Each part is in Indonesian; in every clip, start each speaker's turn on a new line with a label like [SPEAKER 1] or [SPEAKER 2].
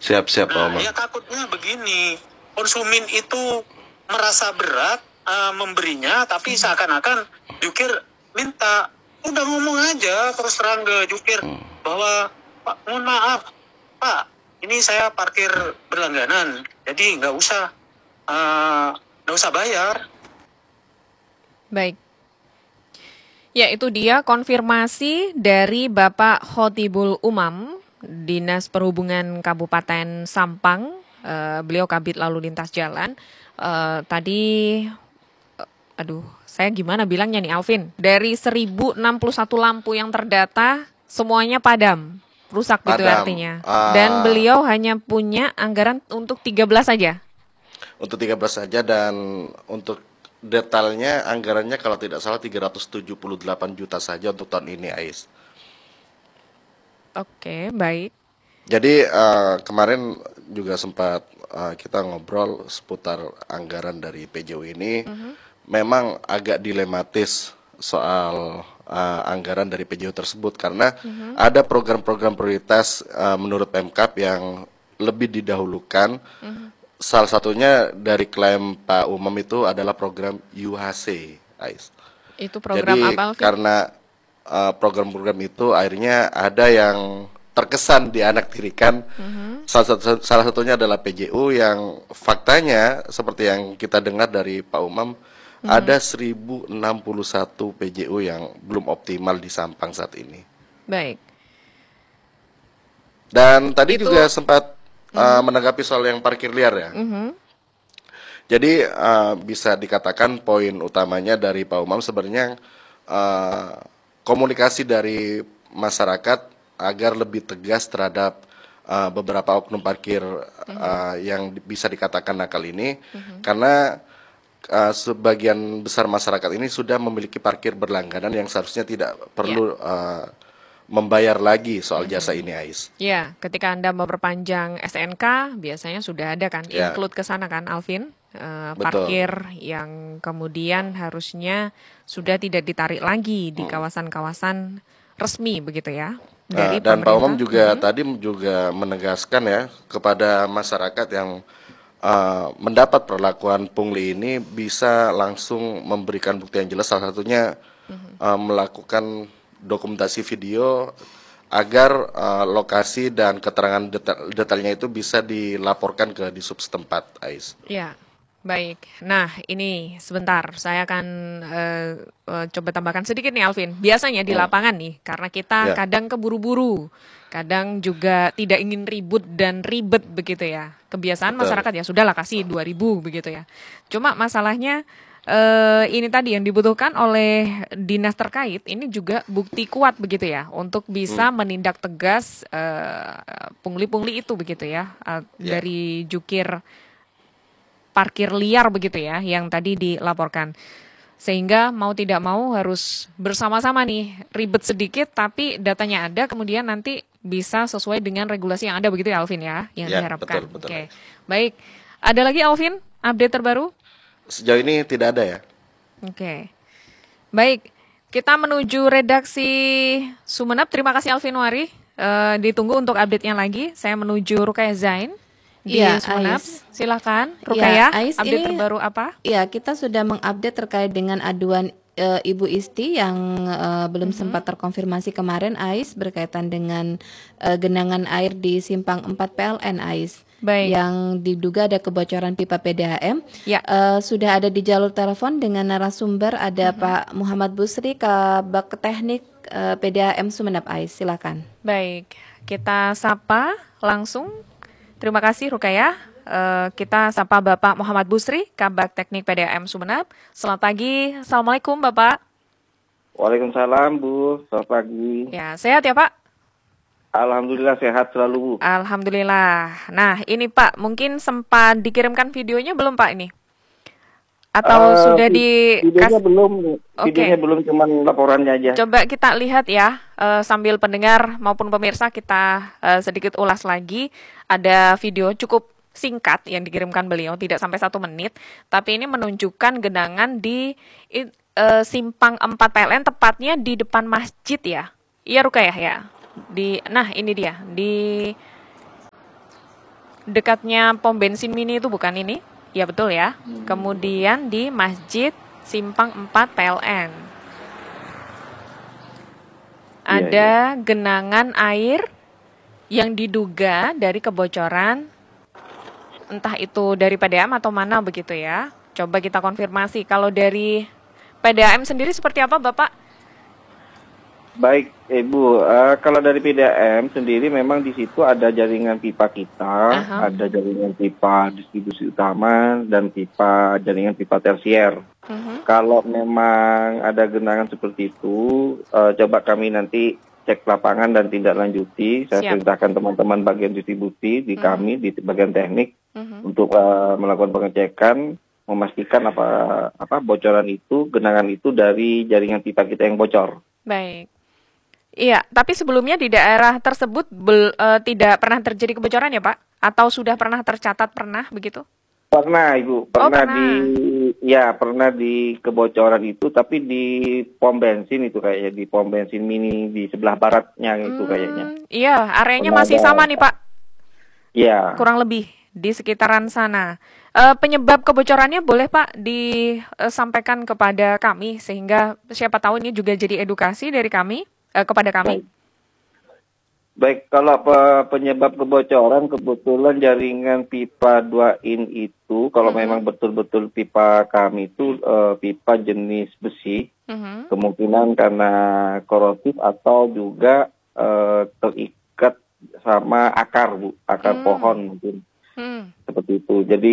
[SPEAKER 1] Siap-siap, Pak
[SPEAKER 2] Nah,
[SPEAKER 1] Umam.
[SPEAKER 2] ya takutnya begini, konsumen itu merasa berat memberinya, tapi seakan-akan jukir minta, udah ngomong aja terus terang ke jukir bahwa Pak, mohon maaf, Pak, ini saya parkir berlangganan, jadi nggak usah bayar.
[SPEAKER 3] Baik. Ya, itu dia konfirmasi dari Bapak Khotibul Umam, Dinas Perhubungan Kabupaten Sampang. Beliau Kabid Lalu Lintas Jalan. Tadi, aduh, saya gimana bilangnya nih Alvin? Dari 1061 lampu yang terdata, semuanya padam. Rusak gitu
[SPEAKER 1] Padam.
[SPEAKER 3] artinya. Dan beliau hanya punya anggaran untuk 13 saja.
[SPEAKER 1] Untuk 13 saja, dan untuk detailnya anggarannya kalau tidak salah 378 juta saja untuk tahun ini, Ais.
[SPEAKER 3] Oke, baik.
[SPEAKER 1] Jadi kemarin juga sempat kita ngobrol seputar anggaran dari PJU ini. Memang agak dilematis soal anggaran dari PJU tersebut karena ada program-program prioritas menurut Pemkab yang lebih didahulukan. Salah satunya dari klaim Pak Umam itu adalah program UHC, Ais.
[SPEAKER 3] Itu program
[SPEAKER 1] Jadi
[SPEAKER 3] apa, Alvin?
[SPEAKER 1] karena program-program itu akhirnya ada yang terkesan dianaktirikan. Salah satunya adalah PJU yang faktanya seperti yang kita dengar dari Pak Umam, ada 1061 PJU yang belum optimal di Sampang saat ini.
[SPEAKER 3] Baik.
[SPEAKER 1] Dan tadi
[SPEAKER 3] Itu-
[SPEAKER 1] juga sempat menanggapi soal yang parkir liar ya. Jadi bisa dikatakan poin utamanya dari Pak Umam sebenarnya komunikasi dari masyarakat agar lebih tegas terhadap beberapa oknum parkir yang bisa dikatakan nakal ini, karena sebagian besar masyarakat ini sudah memiliki parkir berlangganan yang seharusnya tidak perlu membayar lagi soal jasa ini, Ais.
[SPEAKER 3] Ya, ketika Anda memperpanjang SNK, biasanya sudah ada kan,
[SPEAKER 1] Ya.
[SPEAKER 3] include ke sana kan, Alvin?
[SPEAKER 1] Betul.
[SPEAKER 3] Parkir yang kemudian harusnya sudah tidak ditarik lagi di kawasan-kawasan resmi, begitu ya? Dari
[SPEAKER 1] Dan Pak Umam
[SPEAKER 3] pemerintah.
[SPEAKER 1] juga tadi juga menegaskan ya kepada masyarakat yang mendapat perlakuan pungli ini bisa langsung memberikan bukti yang jelas, salah satunya melakukan dokumentasi video agar lokasi dan keterangan detailnya itu bisa dilaporkan ke Disub setempat, Ais.
[SPEAKER 3] Ya, baik. Nah, ini sebentar, saya akan coba tambahkan sedikit nih, Alvin. Biasanya di lapangan nih, karena kita
[SPEAKER 1] Ya.
[SPEAKER 3] kadang keburu-buru, kadang juga tidak ingin ribut dan ribet begitu ya. Kebiasaan
[SPEAKER 1] Betul.
[SPEAKER 3] masyarakat ya sudahlah kasih 2.000 begitu ya. Cuma masalahnya ini tadi yang dibutuhkan oleh dinas terkait ini juga bukti kuat begitu ya untuk bisa menindak tegas pungli-pungli itu begitu ya, dari jukir parkir liar begitu ya yang tadi dilaporkan. Sehingga mau tidak mau harus bersama-sama nih, ribet sedikit tapi datanya ada, kemudian nanti bisa sesuai dengan regulasi yang ada begitu ya Alvin ya, yang
[SPEAKER 1] Ya,
[SPEAKER 3] diharapkan.
[SPEAKER 1] betul.
[SPEAKER 3] Oke. Baik. Ada lagi Alvin update terbaru?
[SPEAKER 1] Sejauh ini tidak ada ya.
[SPEAKER 3] Oke. Baik, kita menuju redaksi Sumeneb. Terima kasih Alvin Wari. Ditunggu untuk update-nya lagi. Saya menuju Rukaya Zain di
[SPEAKER 4] Iya,
[SPEAKER 3] Sumeneb.
[SPEAKER 4] Ais.
[SPEAKER 3] Silakan
[SPEAKER 4] Ya,
[SPEAKER 3] Rukaya,
[SPEAKER 4] Ais,
[SPEAKER 3] update
[SPEAKER 4] ini-
[SPEAKER 3] terbaru apa?
[SPEAKER 4] Ya, kita sudah mengupdate terkait dengan aduan Ibu Isti yang belum sempat terkonfirmasi kemarin, Ais, berkaitan dengan genangan air di Simpang 4 PLN, Ais.
[SPEAKER 3] Baik.
[SPEAKER 4] Yang diduga ada kebocoran pipa PDAM.
[SPEAKER 3] Ya.
[SPEAKER 4] Sudah ada di jalur telepon dengan narasumber, ada Pak Muhammad Busri, Kabak Teknik PDAM Sumeneb, Ais. Silakan.
[SPEAKER 3] Baik, kita sapa langsung. Terima kasih Rukaya. Kita sapa Bapak Muhammad Busri, Kabak Teknik PDAM Sumeneb. Selamat pagi, Assalamualaikum Bapak.
[SPEAKER 5] Waalaikumsalam Bu, selamat pagi.
[SPEAKER 3] Ya, sehat ya Pak?
[SPEAKER 5] Alhamdulillah sehat selalu Bu.
[SPEAKER 3] Alhamdulillah. Nah, ini Pak, mungkin sempat dikirimkan videonya belum Pak ini? Atau sudah
[SPEAKER 5] Videonya belum,
[SPEAKER 3] Oke.
[SPEAKER 5] videonya belum, cuman laporannya aja.
[SPEAKER 3] Coba kita lihat ya, sambil pendengar maupun pemirsa kita sedikit ulas lagi. Ada video cukup singkat yang dikirimkan beliau, tidak sampai 1 menit. Tapi ini menunjukkan genangan di Simpang 4 PLN, tepatnya di depan masjid ya. Iya Rukayah ya. Nah ini dia, di dekatnya pom bensin mini itu bukan ini? Ya betul ya. Kemudian di Masjid Simpang 4 PLN. Ada genangan air yang diduga dari kebocoran, entah itu dari PDAM atau mana begitu ya. Coba kita konfirmasi. Kalau dari PDAM sendiri seperti apa Bapak?
[SPEAKER 5] Baik, Ibu. Kalau dari PDAM sendiri memang di situ ada jaringan pipa kita, ada jaringan pipa distribusi utama dan jaringan pipa tersier. Kalau memang ada genangan seperti itu, coba kami nanti cek lapangan dan tindak lanjuti. Saya perintahkan teman-teman bagian distribusi di kami di bagian teknik untuk melakukan pengecekan, memastikan apa bocoran itu, genangan itu dari jaringan pipa kita yang bocor.
[SPEAKER 3] Baik. Iya, tapi sebelumnya di daerah tersebut tidak pernah terjadi kebocoran ya Pak? Atau sudah pernah tercatat begitu?
[SPEAKER 5] Pernah Ibu, pernah di kebocoran itu, tapi di pom bensin itu kayaknya, di pom bensin mini di sebelah baratnya itu kayaknya.
[SPEAKER 3] Iya, areanya masih sama nih Pak.
[SPEAKER 5] Iya.
[SPEAKER 3] Kurang lebih di sekitaran sana. Penyebab kebocorannya boleh Pak disampaikan kepada kami sehingga siapa tahu ini juga jadi edukasi dari kami kepada kami.
[SPEAKER 5] Baik, kalau penyebab kebocoran kebetulan jaringan pipa 2 in itu kalau memang betul-betul pipa kami itu pipa jenis besi, kemungkinan karena korosif atau juga terikat sama akar pohon mungkin. Seperti itu. Jadi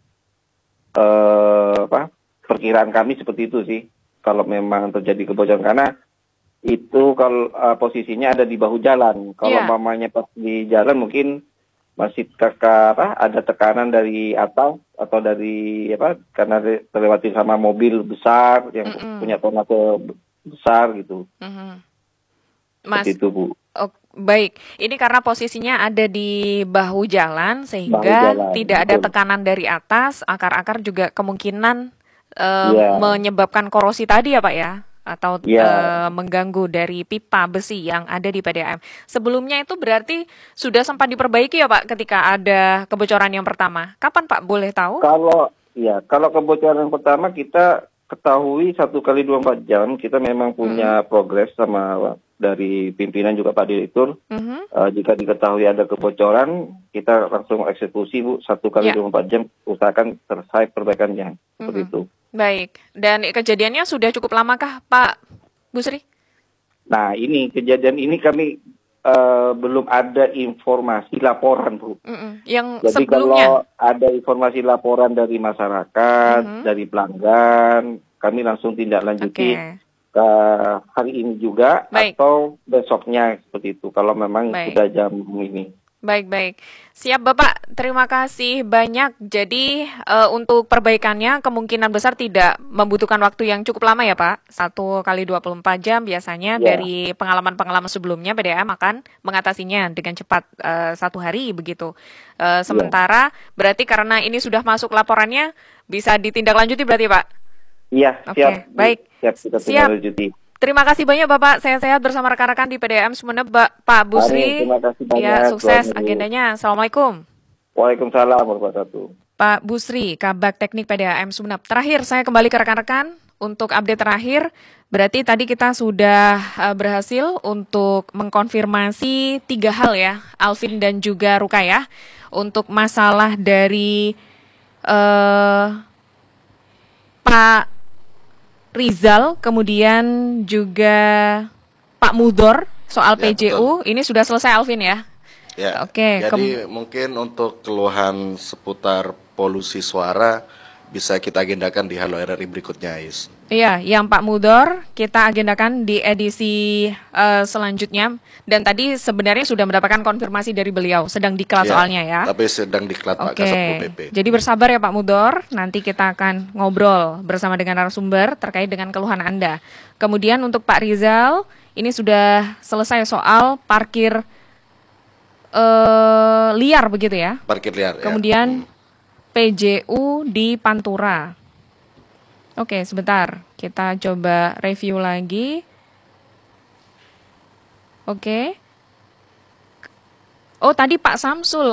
[SPEAKER 5] perkiraan kami seperti itu sih kalau memang terjadi kebocoran, karena itu kalau posisinya ada di bahu jalan. Kalau mamanya pas di jalan mungkin masih ada tekanan dari atas atau dari karena terlewati sama mobil besar yang punya tonase besar gitu.
[SPEAKER 3] Mas,
[SPEAKER 5] itu Bu.
[SPEAKER 3] Oh, baik, ini karena posisinya ada di bahu jalan sehingga tidak ada tekanan dari atas, akar-akar juga kemungkinan menyebabkan korosi tadi ya Pak ya? Atau mengganggu dari pipa besi yang ada di PDAM. Sebelumnya itu berarti sudah sempat diperbaiki ya Pak ketika ada kebocoran yang pertama. Kapan Pak boleh tahu?
[SPEAKER 5] Kalau kebocoran pertama kita ketahui 1x24 jam kita memang punya progres sama dari pimpinan juga Pak Direktur. Jika diketahui ada kebocoran, kita langsung eksekusi Bu, 1x24 jam usahakan selesai perbaikannya. Seperti itu.
[SPEAKER 3] Baik, dan kejadiannya sudah cukup lamakah Pak Busri?
[SPEAKER 5] Nah ini kejadian ini kami belum ada informasi laporan Bu.
[SPEAKER 3] Yang
[SPEAKER 5] Jadi
[SPEAKER 3] sebelumnya?
[SPEAKER 5] kalau ada informasi laporan dari masyarakat, dari pelanggan, kami langsung tindak lanjuti ke hari ini juga atau besoknya seperti itu. Kalau memang sudah jam ini.
[SPEAKER 3] Baik. Siap Bapak, terima kasih banyak. Jadi untuk perbaikannya kemungkinan besar tidak membutuhkan waktu yang cukup lama ya Pak. 1x24 jam biasanya dari pengalaman-pengalaman sebelumnya PDAM akan mengatasinya dengan cepat 1 hari begitu. Sementara berarti karena ini sudah masuk laporannya bisa ditindaklanjuti berarti Pak?
[SPEAKER 5] Iya, siap.
[SPEAKER 3] Baik.
[SPEAKER 5] Siap, kita tindak.
[SPEAKER 3] Terima kasih banyak Bapak, sehat-sehat bersama rekan-rekan di PDAM Sumeneb, Pak Busri.
[SPEAKER 5] Terima kasih banyak.
[SPEAKER 3] Ya, sukses agendanya. Assalamualaikum.
[SPEAKER 5] Waalaikumsalam warahmatullahi wabarakatuh.
[SPEAKER 3] Pak Busri, Kabag Teknik PDAM Sumeneb. Terakhir, saya kembali ke rekan-rekan untuk update terakhir. Berarti tadi kita sudah berhasil untuk mengkonfirmasi 3 hal ya, Alvin dan juga Rukayah. Untuk masalah dari Pak Rizal, kemudian juga Pak Mudor soal PJU, ini sudah selesai Alvin ya?
[SPEAKER 1] Ya,
[SPEAKER 3] Oke.
[SPEAKER 1] Jadi mungkin untuk keluhan seputar polusi suara bisa kita agendakan di Halo RRI berikutnya, Is.
[SPEAKER 3] Iya, yang Pak Mudor kita agendakan di edisi selanjutnya. Dan tadi sebenarnya sudah mendapatkan konfirmasi dari beliau, sedang diklat soalnya ya.
[SPEAKER 1] Tapi sedang diklat Pak Kasatpol PP.
[SPEAKER 3] Jadi bersabar ya Pak Mudor, nanti kita akan ngobrol bersama dengan narasumber terkait dengan keluhan Anda. Kemudian untuk Pak Rizal, ini sudah selesai soal parkir liar begitu ya?
[SPEAKER 1] Parkir liar.
[SPEAKER 3] Kemudian PJU di Pantura. Oke, sebentar. Kita coba review lagi. Oke. Oh, tadi Pak Samsul